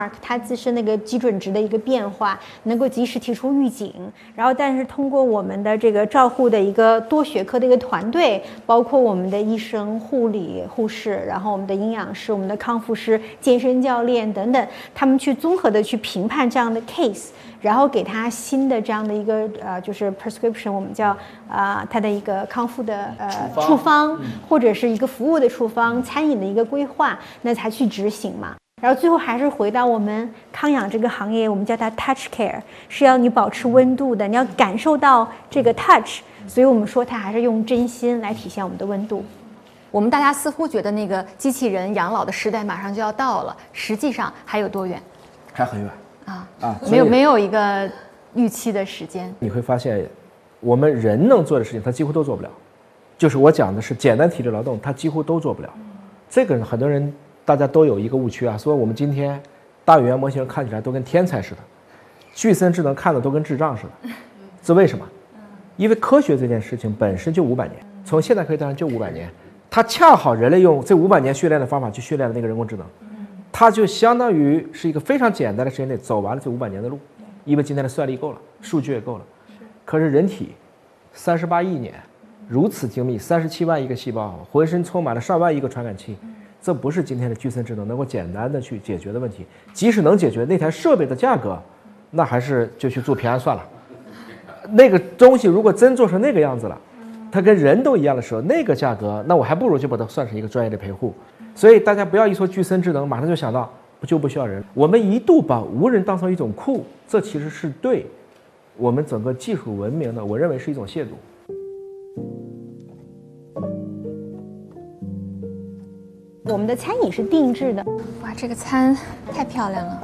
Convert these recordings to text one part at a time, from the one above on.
它自身那个基准值的一个变化，能够及时提出预警。然后，但是通过我们的这个照护的一个多学科的一个团队，包括我们的医生、护理、护士，然后我们的营养师、我们的康复师、健身教练等等，他们去综合的去评判这样的 case， 然后给他新的这样的一个就是 prescription， 我们叫它的一个康复的处方，或者是一个服务的处方、餐饮的一个规划，那才去执行嘛。然后最后还是回到我们康养这个行业，我们叫它 touch care， 是要你保持温度的，你要感受到这个 touch， 所以我们说它还是用真心来体现我们的温度。 我们大家似乎觉得那个机器人养老的时代马上就要到了，实际上还有多远？ 还很远没有一个预期的时间。 你会发现，我们人能做的事情，他几乎都做不了。就是我讲的是简单体力劳动，他几乎都做不了。这个很多人。大家都有一个误区啊，说我们今天大语言模型看起来都跟天才似的，具身智能看的都跟智障似的，这为什么？因为科学这件事情本身就500年，从现代科学到就500年，它恰好人类用这500年训练的方法去训练了那个人工智能，它就相当于是一个非常简单的时间内走完了这500年的路，因为今天的算力够了，数据也够了。可是人体38亿年，如此精密，37万亿个细胞，浑身充满了上万亿个传感器。这不是今天的具身智能能够简单的去解决的问题，即使能解决，那台设备的价格，那还是就去做平安算了。那个东西如果真做成那个样子了，它跟人都一样的时候，那个价格，那我还不如就把它算成一个专业的陪护。所以大家不要一说具身智能，马上就想到不需要人。我们一度把无人当成一种酷，这其实是对我们整个技术文明的，我认为是一种亵渎。 我们的餐饮是定制的。 哇，这个餐太漂亮了。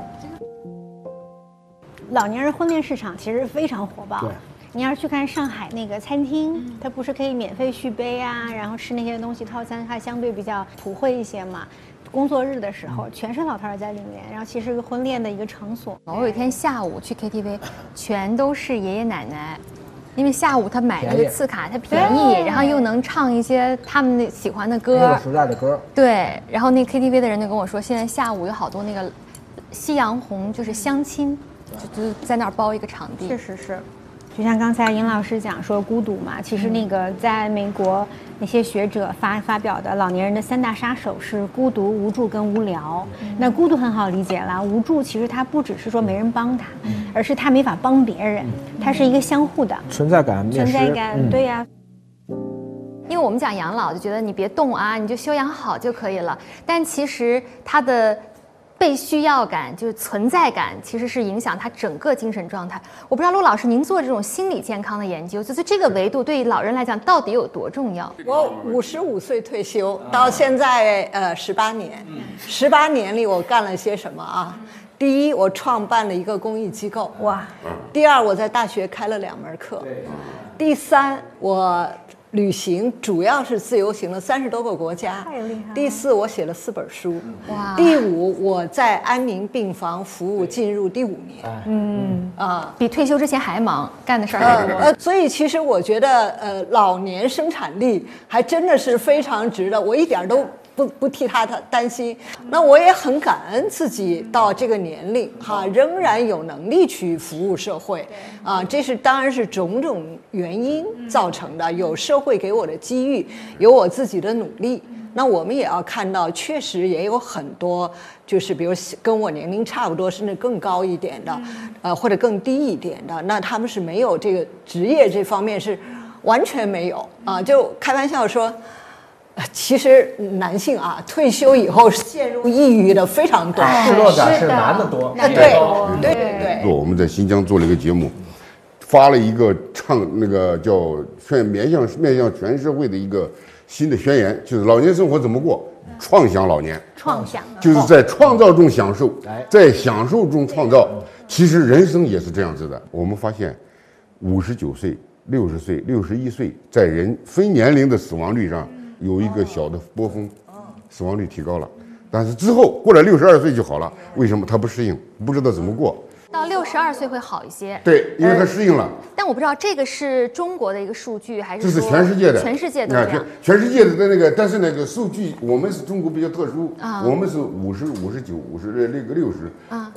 老年人婚恋市场其实非常火爆。 对， 你要去看上海那个餐厅，它不是可以免费续杯啊，然后吃那些东西套餐，它相对比较普惠一些嘛。工作日的时候，全是老头儿在里面，然后其实是个婚恋的一个场所。 我有一天下午去 KTV， 全都是爷爷奶奶。因为下午他买那个次卡，它便宜，然后又能唱一些他们喜欢的歌， 那个时代的歌。 对，然后那 KTV 的人就跟我说，现在下午有好多那个夕阳红，就是相亲，就在那儿包一个场地。 是，就像刚才尹老师讲说孤独嘛，其实那个在美国那些学者发表的老年人的3大杀手是孤独、无助跟无聊。那孤独很好理解啦，无助其实它不只是说没人帮他，而是他没法帮别人，它是一个相互的存在感， 对呀。 因为我们讲养老就觉得你别动啊，你就休养好就可以了，但其实它的被需要感就是存在感，其实是影响他整个精神状态。我不知道陆老师，您做这种心理健康的研究，就是这个维度对老人来讲到底有多重要？ 我55岁退休，到现在18年，18年里我干了些什么啊？第一，我创办了一个公益机构，哇！第二，我在大学开了2门课。第三，我旅行主要是自由行了30多个国家。 太厉害了。 第4，我写了4本书。 哇！ 第5，我在安宁病房服务进入第5年。 比退休之前还忙，干的事儿还多。 所以其实我觉得老年生产力还真的是非常值得，我一点都不替他担心。那我也很感恩自己到这个年龄仍然有能力去服务社会这是当然是种种原因造成的，有社会给我的机遇，有我自己的努力。那我们也要看到，确实也有很多，就是比如跟我年龄差不多，甚至更高一点的，或者更低一点的，那他们是没有这个职业这方面是完全没有就开玩笑说。其实男性退休以后陷入抑郁的非常多， 失落感是男的多。 对。 我们在新疆做了一个节目，发了一个那个叫面向全社会的一个新的宣言，就是老年生活怎么过，创想老年，就是在创造中享受，在享受中创造。其实人生也是这样子的。我们发现，59岁、60岁、61岁，在人非年龄的死亡率上。有一个小的波峰，死亡率提高了，但是之后过了62岁就好了。为什么？他不适应，不知道怎么过。 到62岁会好一些。 对，因为他适应了。 但我不知道这个是中国的一个数据，还这是是说全世界的， 全世界都这样。 全世界的那个，但是那个数据，我们是中国比较特殊，我们是50、59、50那个60啊。